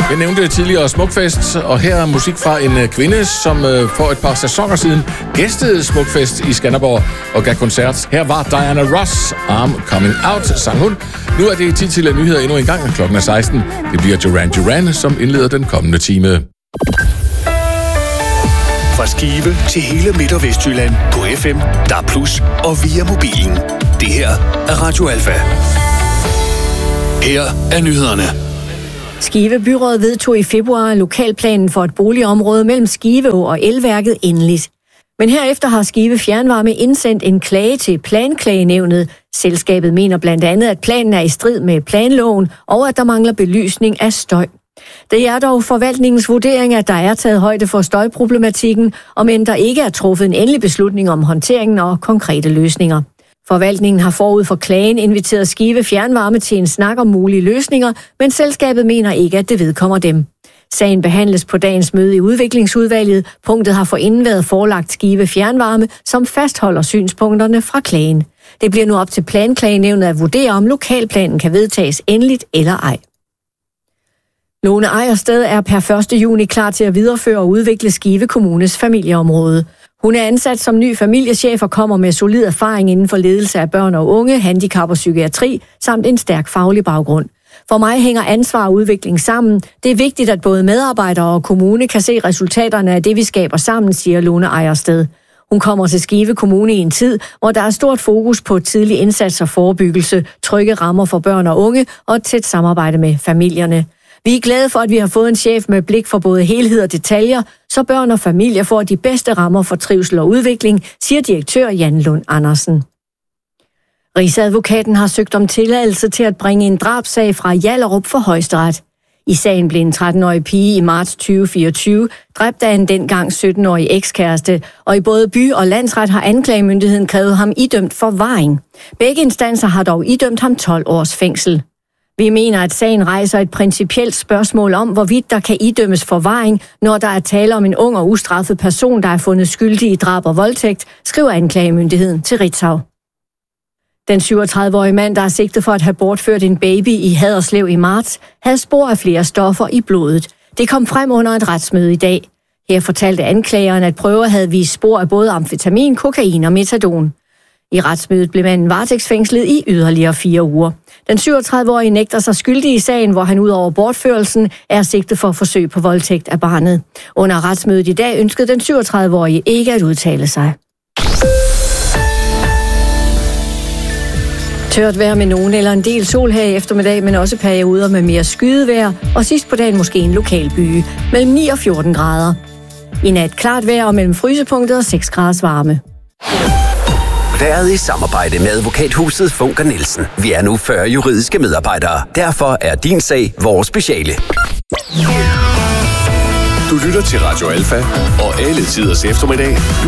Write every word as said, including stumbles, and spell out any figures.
Jeg nævnte tidligere Smukfest, og her er musik fra en kvinde, som for et par sæsoner siden gæstede Smukfest i Skanderborg og gav koncert. Her var Diana Ross, I'm Coming Out, sang hun. Nu er det tid til at nyheder endnu en gang, klokken er seksten. Det bliver Duran Duran, som indleder den kommende time. Fra Skive til hele Midt- og Vestjylland på F M, D A B plus, og via mobilen. Det her er Radio Alfa. Her er nyhederne. Skive Byråd vedtog i februar lokalplanen for et boligområde mellem Skiveå og Elværket endeligt. Men herefter har Skive Fjernvarme indsendt en klage til Planklagenævnet. Selskabet mener blandt andet, at planen er i strid med planloven, og at der mangler belysning af støj. Det er dog forvaltningens vurdering, at der er taget højde for støjproblematikken, om end der ikke er truffet en endelig beslutning om håndteringen og konkrete løsninger. Forvaltningen har forud for klagen inviteret Skive Fjernvarme til en snak om mulige løsninger, men selskabet mener ikke, at det vedkommer dem. Sagen behandles på dagens møde i udviklingsudvalget. Punktet har forinden været forelagt Skive Fjernvarme, som fastholder synspunkterne fra klagen. Det bliver nu op til Planklagenævnet at vurdere, om lokalplanen kan vedtages endeligt eller ej. Lone Ejersted er per første juni klar til at videreføre og udvikle Skive Kommunes familieområde. Hun er ansat som ny familiechef og kommer med solid erfaring inden for ledelse af børn og unge, handicap og psykiatri, samt en stærk faglig baggrund. For mig hænger ansvar og udvikling sammen. Det er vigtigt, at både medarbejdere og kommune kan se resultaterne af det, vi skaber sammen, siger Lone Ejersted. Hun kommer til Skive Kommune i en tid, hvor der er stort fokus på tidlig indsats og forebyggelse, trygge rammer for børn og unge og et tæt samarbejde med familierne. Vi er glade for, at vi har fået en chef med blik for både helhed og detaljer, så børn og familier får de bedste rammer for trivsel og udvikling, siger direktør Jan Lund Andersen. Rigsadvokaten har søgt om tilladelse til at bringe en drabsag fra Hjallerup for Højesteret. I sagen blev en tretten-årig pige i marts tyve fireogtyve dræbt af en dengang sytten-årig ekskæreste, og i både by- og landsret har anklagemyndigheden krævet ham idømt forvaring. Begge instanser har dog idømt ham tolv års fængsel. Vi mener, at sagen rejser et principielt spørgsmål om, hvorvidt der kan idømmes forvaring, når der er tale om en ung og ustraffet person, der er fundet skyldig i drab og voldtægt, skriver anklagemyndigheden til Ritzau. Den syvogtredive-årige mand, der er sigtet for at have bortført en baby i Haderslev i marts, havde spor af flere stoffer i blodet. Det kom frem under et retsmøde i dag. Her fortalte anklageren, at prøver havde vist spor af både amfetamin, kokain og metadon. I retsmødet blev manden varetægtsfængslet i yderligere fire uger. Den syvogtredive-årige nægter sig skyldig i sagen, hvor han ud over bortførelsen er sigtet for forsøg på voldtægt af barnet. Under retsmødet i dag ønskede den syvogtredive-årige ikke at udtale sig. Tørt vejr med nogen eller en del sol her i eftermiddag, men også perioder med mere skydevejr, og sidst på dagen måske en lokal byge, mellem ni og fjorten grader. I nat klart vejr og mellem frysepunktet og seks graders varme. Været i samarbejde med advokathuset Funker Nielsen. Vi er nu fyrre juridiske medarbejdere. Derfor er din sag vores speciale. Du lytter til Radio Alfa, og alle tiders eftermiddag. Du